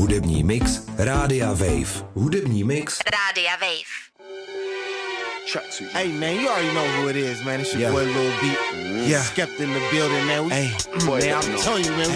Hudební mix Rádia Wave. Hudební mix Rádia Wave. Hey man, you already know who it is, man. It's your boy Lil B. Skepta in the building, man. Man, I'm telling you, man.